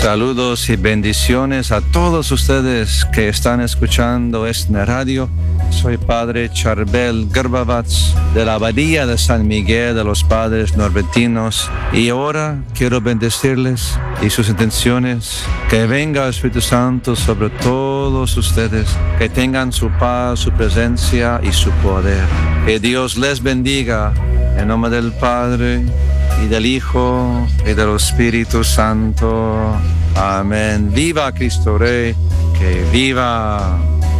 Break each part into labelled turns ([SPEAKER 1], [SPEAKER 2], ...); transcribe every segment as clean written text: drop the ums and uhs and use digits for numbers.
[SPEAKER 1] Saludos y bendiciones a todos ustedes que están escuchando esta radio. Soy Padre Charbel Garbavats de la Abadía de San Miguel de los Padres Norbertinos y ahora quiero bendecirles y sus intenciones. Que venga el Espíritu Santo sobre todos ustedes, que tengan su paz, su presencia y su poder. Que Dios les bendiga en nombre del Padre y del Hijo y del Espíritu Santo. Amén. Viva Cristo Rey, que viva.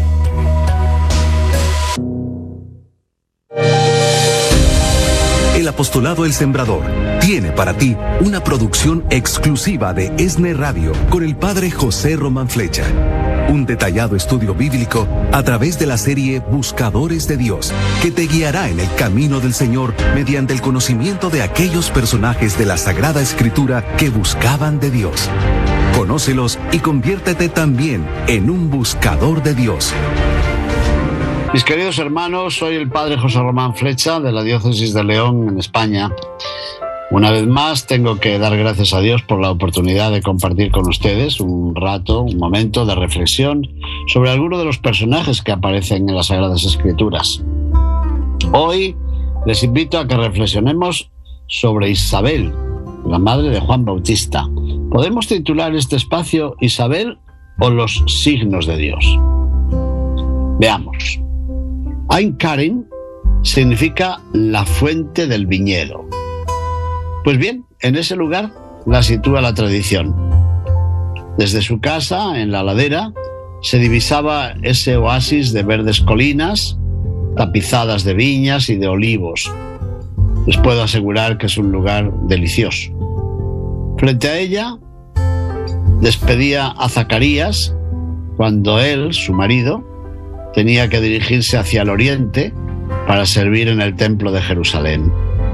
[SPEAKER 2] El Apostolado El Sembrador tiene para ti una producción exclusiva de ESNE Radio con el Padre José Román Flecha. Un detallado estudio bíblico a través de la serie Buscadores de Dios, que te guiará en el camino del Señor mediante el conocimiento de aquellos personajes de la Sagrada Escritura que buscaban de Dios. Conócelos y conviértete también en un buscador de Dios.
[SPEAKER 3] Mis queridos hermanos, soy el Padre José Román Flecha de la Diócesis de León, en España. Una vez más, tengo que dar gracias a Dios por la oportunidad de compartir con ustedes un momento de reflexión sobre algunos de los personajes que aparecen en las Sagradas Escrituras. Hoy les invito a que reflexionemos sobre Isabel, la madre de Juan Bautista. Podemos titular este espacio Isabel o los signos de Dios. Veamos. Ain Karim significa la fuente del viñedo. Pues bien, en ese lugar la sitúa la tradición. Desde su casa, en la ladera, se divisaba ese oasis de verdes colinas, tapizadas de viñas y de olivos. Les puedo asegurar que es un lugar delicioso. Frente a ella, despedía a Zacarías cuando él, su marido, tenía que dirigirse hacia el oriente para servir en el templo de Jerusalén.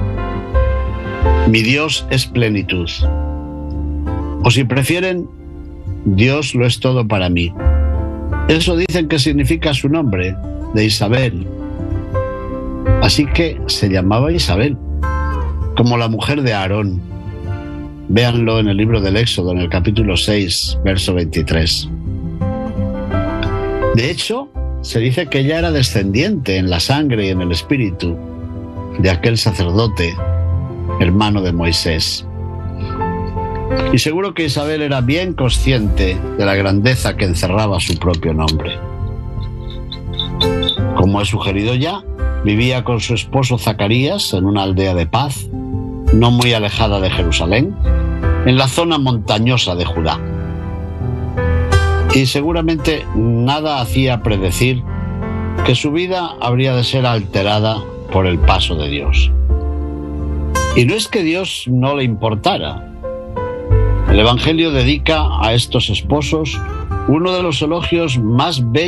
[SPEAKER 3] Mi Dios es plenitud. O si prefieren, Dios lo es todo para mí. Eso dicen que significa su nombre, de Isabel. Así que se llamaba Isabel, como la mujer de Aarón. Véanlo en el libro del Éxodo, en el capítulo 6, verso 23. De hecho, se dice que ella era descendiente en la sangre y en el espíritu de aquel sacerdote, hermano de Moisés. Y seguro que Isabel era bien consciente de la grandeza que encerraba su propio nombre. Como he sugerido ya, vivía con su esposo Zacarías en una aldea de paz, no muy alejada de Jerusalén, en la zona montañosa de Judá. Y seguramente nada hacía predecir que su vida habría de ser alterada por el paso de Dios. Y no es que Dios no le importara. El Evangelio dedica a estos esposos uno de los elogios más bellos